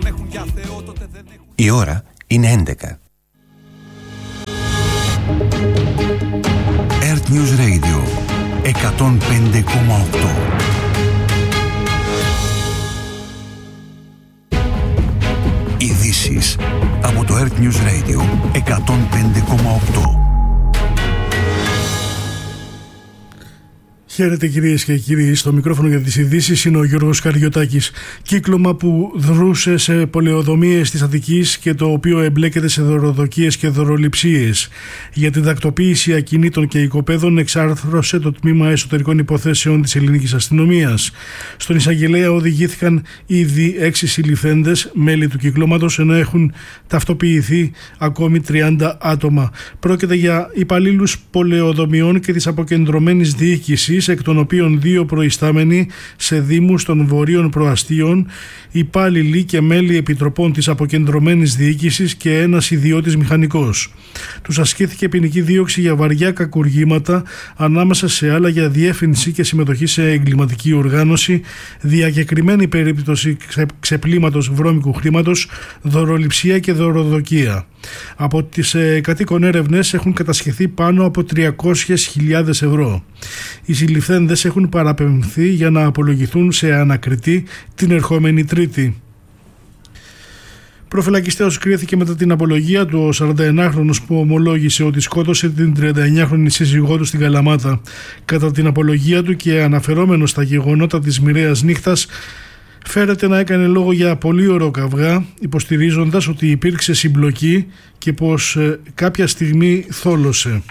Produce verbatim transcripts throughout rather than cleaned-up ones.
έχουν για Θεό, τότε δεν έχουν. Η ώρα είναι έντεκα. Earth News Radio εκατόν πέντε κόμμα οκτώ. Ειδήσεις από το Earth News Radio εκατόν πέντε κόμμα οκτώ. Χαίρετε κυρίες και κύριοι, στο μικρόφωνο για τις ειδήσεις είναι ο Γιώργος Καριωτάκης. Κύκλωμα που δρούσε σε πολεοδομίες της Αττικής και το οποίο εμπλέκεται σε δωροδοκίες και δωροληψίες. Για την τακτοποίηση ακινήτων και οικοπαίδων εξάρθρωσε το Τμήμα Εσωτερικών Υποθέσεων της Ελληνικής Αστυνομίας. Στον εισαγγελέα οδηγήθηκαν ήδη έξι συλληφθέντες μέλη του κυκλώματος, ενώ έχουν ταυτοποιηθεί ακόμη τριάντα άτομα. Πρόκειται για υπαλλήλους πολεοδομιών και της αποκεντρωμένης διοίκησης, εκ των οποίων δύο προϊστάμενοι σε δήμους των βορείων προαστίων, υπάλληλοι και μέλη επιτροπών της αποκεντρωμένης διοίκησης και ένας ιδιώτης μηχανικός. Τους ασκήθηκε ποινική δίωξη για βαριά κακουργήματα, ανάμεσα σε άλλα για διεύθυνση και συμμετοχή σε εγκληματική οργάνωση, διακεκριμένη περίπτωση ξεπλήματος βρώμικου χρήματος, δωροληψία και δωροδοκία. Από τις ε, κατοίκων έρευνες έχουν κατασχεθεί πάνω από τριακόσιες χιλιάδες ευρώ. Οι συλληφθέντες έχουν παραπεμφθεί για να απολογηθούν σε ανακριτή την ερχόμενη Τρίτη. Προφυλακιστέως κρίθηκε μετά την απολογία του ο σαρανταενάχρονος που ομολόγησε ότι σκότωσε την τριανταεννιάχρονη σύζυγό του στην Καλαμάτα. Κατά την απολογία του και αναφερόμενος στα γεγονότα της μοιραίας νύχτας, φέρεται να έκανε λόγο για πολύ ωραίο καυγά, υποστηρίζοντας ότι υπήρξε συμπλοκή και πως ε, κάποια στιγμή θόλωσε.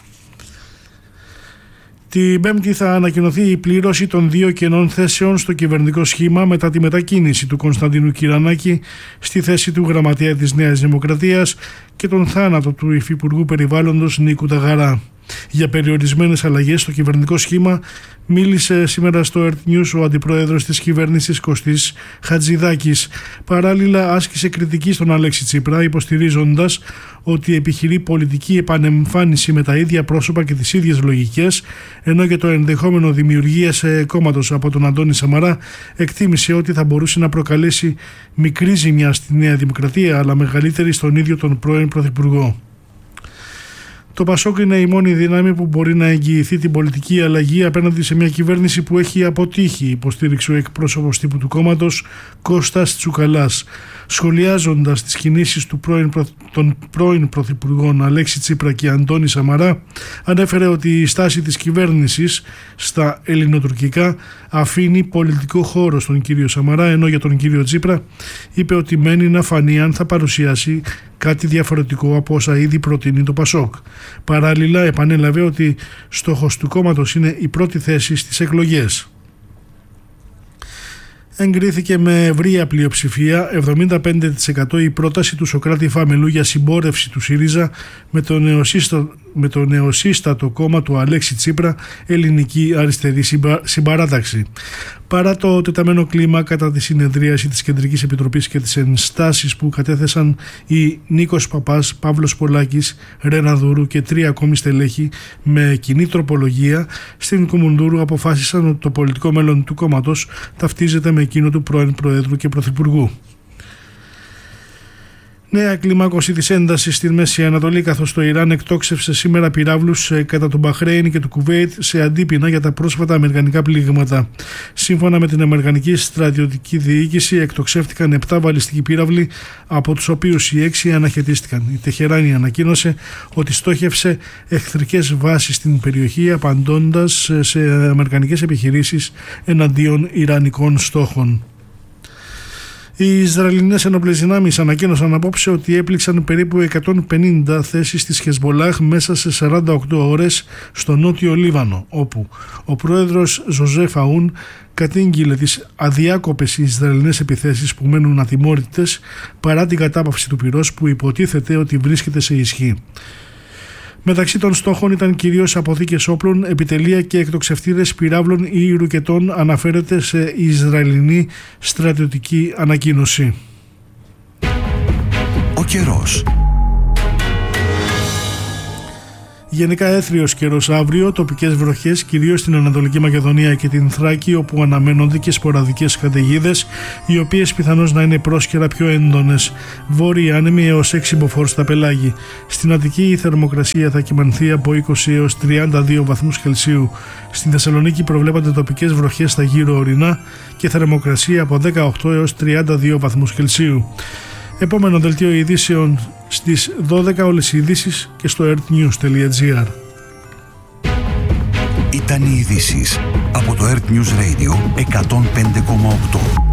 Την Πέμπτη θα ανακοινωθεί η πλήρωση των δύο κενών θέσεων στο κυβερνητικό σχήμα μετά τη μετακίνηση του Κωνσταντίνου Κυρανάκη στη θέση του γραμματέα της Νέας Δημοκρατίας και τον θάνατο του Υφυπουργού Περιβάλλοντος Νίκου Ταγαρά. Για περιορισμένες αλλαγές στο κυβερνητικό σχήμα μίλησε σήμερα στο Earth News ο αντιπρόεδρος της κυβέρνησης Κωστής Χατζηδάκης. Παράλληλα άσκησε κριτική στον Αλέξη Τσίπρα, υποστηρίζοντας ότι επιχειρεί πολιτική επανεμφάνιση με τα ίδια πρόσωπα και τις ίδιες λογικές, ενώ για το ενδεχόμενο δημιουργίας κόμματος από τον Αντώνη Σαμαρά εκτίμησε ότι θα μπορούσε να προκαλέσει μικρή ζημιά στη Νέα Δημοκρατία, αλλά μεγαλύτερη στον ίδιο τον πρώην Πρωθυπουργό. Το Πασόκ είναι η μόνη δύναμη που μπορεί να εγγυηθεί την πολιτική αλλαγή απέναντι σε μια κυβέρνηση που έχει αποτύχει, υποστήριξε ο εκπρόσωπος τύπου του κόμματος Κώστας Τσουκαλάς. Σχολιάζοντας τις κινήσεις του πρώην, των πρώην πρωθυπουργών Αλέξη Τσίπρα και Αντώνη Σαμαρά, ανέφερε ότι η στάση της κυβέρνησης στα ελληνοτουρκικά αφήνει πολιτικό χώρο στον κύριο Σαμαρά, ενώ για τον κύριο Τσίπρα είπε ότι μένει να φανεί αν θα παρουσιάσει κάτι διαφορετικό από όσα ήδη προτείνει το Πασόκ. Παράλληλα επανέλαβε ότι στόχος του κόμματος είναι η πρώτη θέση στις εκλογές. Εγκρίθηκε με ευρεία πλειοψηφία εβδομήντα πέντε τοις εκατό η πρόταση του Σωκράτη Φαμελού για συμπόρευση του ΣΥΡΙΖΑ με το, νεοσύστατο, με το νεοσύστατο κόμμα του Αλέξη Τσίπρα, Ελληνική Αριστερή Συμπα, Συμπαράταξη. Παρά το τεταμένο κλίμα κατά τη συνεδρίαση της Κεντρικής Επιτροπής και τις ενστάσεις που κατέθεσαν οι Νίκος Παπάς, Παύλος Πολάκης, Ρένα Δούρου και τρία ακόμη στελέχη με κοινή τροπολογία, στην Κουμουνδούρου αποφάσισαν ότι το πολιτικό μέλλον του κόμματος ταυτίζεται με εκείνο του πρώην Προέδρου και Πρωθυπουργού. Νέα κλιμάκωση της έντασης στη Μέση Ανατολή, καθώς το Ιράν εκτόξευσε σήμερα πυράβλους κατά του Μπαχρέιν και του Κουβέιτ σε αντίπεινα για τα πρόσφατα αμερικανικά πλήγματα. Σύμφωνα με την αμερικανική στρατιωτική διοίκηση, εκτοξεύτηκαν επτά βαλιστικοί πύραυλοι, από τους οποίους οι έξι αναχαιτίστηκαν. Η Τεχεράνη ανακοίνωσε ότι στόχευσε εχθρικές βάσεις στην περιοχή, απαντώντας σε αμερικανικές επιχειρήσεις εναντίον ιρανικών στόχων. Οι Ισραηλινές ενόπλες δυνάμεις ανακοίνωσαν απόψε ότι έπληξαν περίπου εκατόν πενήντα θέσεις της Χεσμολάχ μέσα σε σαράντα οκτώ ώρες στο νότιο Λίβανο, όπου ο πρόεδρος Ζωζέφ Αούν κατήγγειλε τις αδιάκοπες Ισραηλινές επιθέσεις που μένουν ατιμόρυτες παρά την κατάπαυση του πυρός που υποτίθεται ότι βρίσκεται σε ισχύ. Μεταξύ των στόχων ήταν κυρίως αποθήκες όπλων, επιτελεία και εκτοξευτήρες πυράβλων ή ρουκετών, αναφέρεται σε Ισραηλινή στρατιωτική ανακοίνωση. Ο καιρός. Γενικά έθριος καιρός αύριο, τοπικές βροχές κυρίως στην Ανατολική Μακεδονία και την Θράκη, όπου αναμένονται και σποραδικές καταιγίδες, οι οποίες πιθανώς να είναι πρόσκαιρα πιο έντονες. Βόρειοι άνεμοι έως έξι μποφόρ στα πελάγη. Στην Αττική η θερμοκρασία θα κυμανθεί από είκοσι έως τριάντα δύο βαθμούς Κελσίου. Στην Θεσσαλονίκη προβλέπονται τοπικές βροχές στα γύρω ορεινά και θερμοκρασία από δεκαοκτώ έως τριάντα δύο βαθμούς Κελσίου. Επόμενο δελτίο ειδήσεων στις δώδεκα, όλες οι ειδήσεις και στο earthnews τελεία gr. Ήταν οι ειδήσεις από το Earth News Radio εκατόν πέντε κόμμα οκτώ.